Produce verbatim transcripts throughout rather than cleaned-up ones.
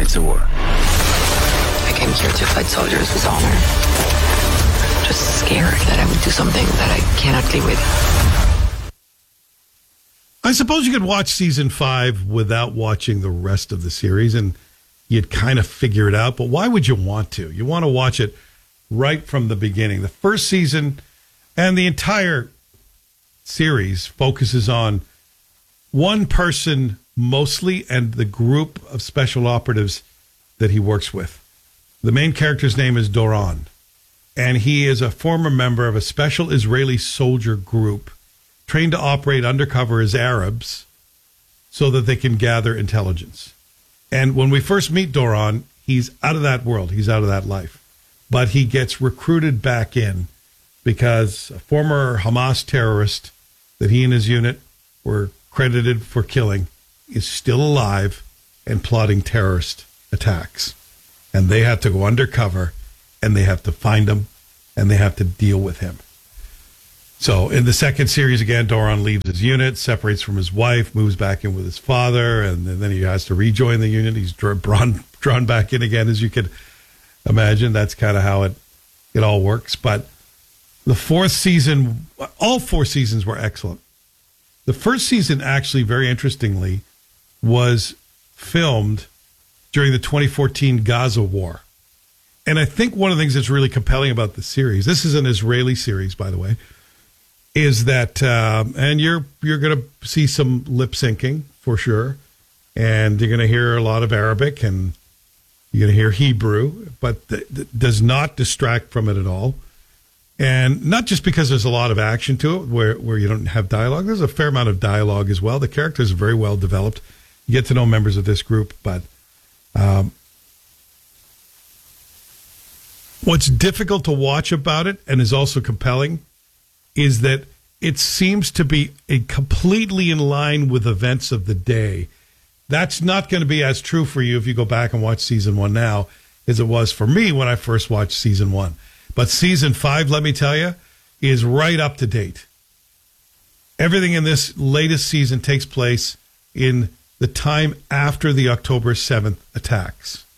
it's a war. I came here to fight soldiers with honor. Just scared that I would do something that I cannot live with. I suppose you could watch season five without watching the rest of the series, and you'd kind of figure it out. But why would you want to? You want to watch it right from the beginning. The first season and the entire series focuses on one person mostly and the group of special operatives that he works with. The main character's name is Doron, and he is a former member of a special Israeli soldier group trained to operate undercover as Arabs so that they can gather intelligence. And when we first meet Doron, he's out of that world. He's out of that life. But he gets recruited back in because a former Hamas terrorist that he and his unit were credited for killing is still alive and plotting terrorist attacks. And they have to go undercover, and they have to find him, and they have to deal with him. So in the second series, again, Doron leaves his unit, separates from his wife, moves back in with his father, and then he has to rejoin the unit. He's drawn, drawn back in again, as you could imagine. That's kind of how it, it all works. But the fourth season, all four seasons were excellent. The first season, actually, very interestingly, was filmed during the twenty fourteen Gaza war. And I think one of the things that's really compelling about the series, this is an Israeli series, by the way, is that, um, and you're you're going to see some lip syncing for sure, and you're going to hear a lot of Arabic, and you're going to hear Hebrew, but th- th- does not distract from it at all. And not just because there's a lot of action to it, where where you don't have dialogue. There's a fair amount of dialogue as well. The characters are very well developed. You get to know members of this group, but um, what's difficult to watch about it, and is also compelling, is that it seems to be a completely in line with events of the day. That's not going to be as true for you if you go back and watch season one now as it was for me when I first watched season one. But season five, let me tell you, is right up to date. Everything in this latest season takes place in the time after the October seventh attacks.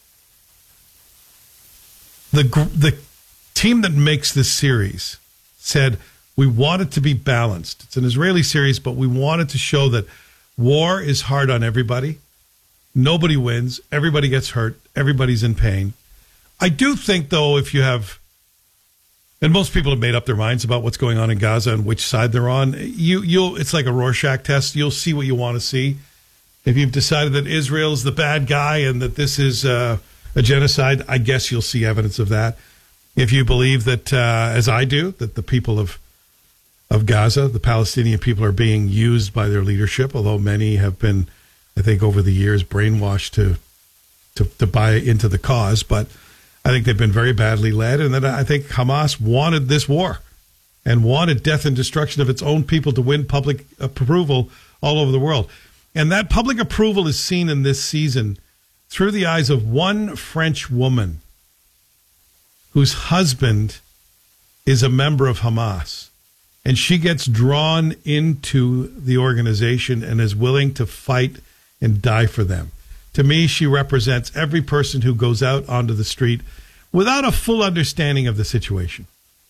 The the team that makes this series said, we want it to be balanced. It's an Israeli series, but we wanted to show that war is hard on everybody. Nobody wins. Everybody gets hurt. Everybody's in pain. I do think, though, if you have, and most people have made up their minds about what's going on in Gaza and which side they're on, you, you'll, it's like a Rorschach test. You'll see what you want to see. If you've decided that Israel is the bad guy and that this is uh, a genocide, I guess you'll see evidence of that. If you believe that, uh, as I do, that the people of of Gaza, the Palestinian people, are being used by their leadership, although many have been, I think, over the years brainwashed to to, to buy into the cause. But I think they've been very badly led, and that I think Hamas wanted this war and wanted death and destruction of its own people to win public approval all over the world. And that public approval is seen in this season through the eyes of one French woman whose husband is a member of Hamas. And she gets drawn into the organization and is willing to fight and die for them. To me, she represents every person who goes out onto the street without a full understanding of the situation.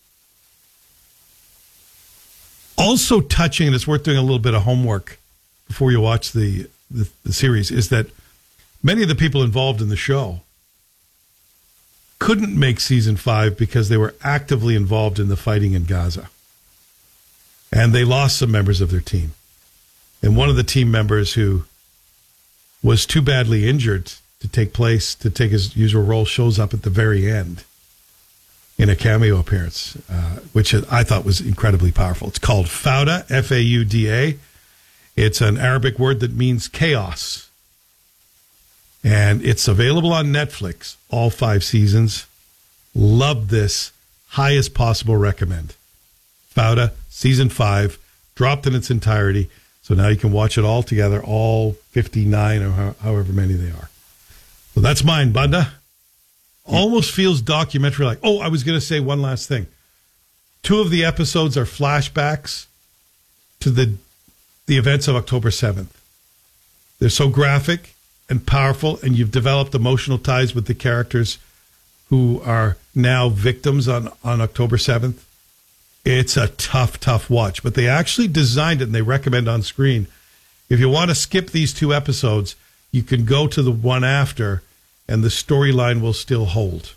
Also touching, and it's worth doing a little bit of homework before you watch the, the, the series, is that many of the people involved in the show couldn't make season five because they were actively involved in the fighting in Gaza. And they lost some members of their team. And one of the team members who was too badly injured to take place, to take his usual role, shows up at the very end in a cameo appearance, uh, which I thought was incredibly powerful. It's called Fauda, F A U D A. It's an Arabic word that means chaos. And it's available on Netflix, all five seasons. Love this. Highest possible recommend. Fauda, season five, dropped in its entirety. So now you can watch it all together, all fifty-nine or ho- however many they are. So that's mine, Banda. Almost feels documentary-like. Oh, I was going to say one last thing. Two of the episodes are flashbacks to the the events of October seventh. They're so graphic and powerful, and you've developed emotional ties with the characters who are now victims on, on October seventh, it's a tough, tough watch. But they actually designed it, and they recommend on screen. If you want to skip these two episodes, you can go to the one after, and the storyline will still hold.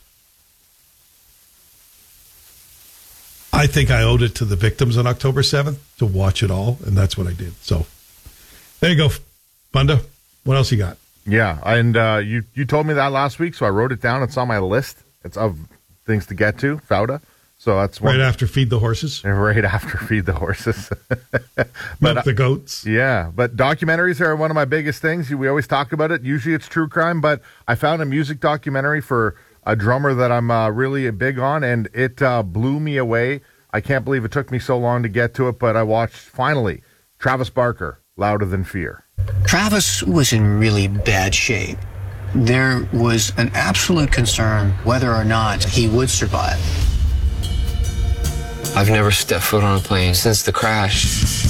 I think I owed it to the victims on October seventh to watch it all, and that's what I did. So there you go, Bunda. What else you got? Yeah, and uh, you, you told me that last week, so I wrote it down. It's on my list. It's of things to get to, Fauda. So that's one. Right after Feed the Horses? Right after Feed the Horses. but, Milk the Goats. Yeah, but documentaries are one of my biggest things. We always talk about it. Usually it's true crime, but I found a music documentary for a drummer that I'm uh, really big on, and it uh, blew me away. I can't believe it took me so long to get to it, but I watched, finally, Travis Barker, Louder Than Fear. Travis was in really bad shape. There was an absolute concern whether or not he would survive. I've never stepped foot on a plane since the crash.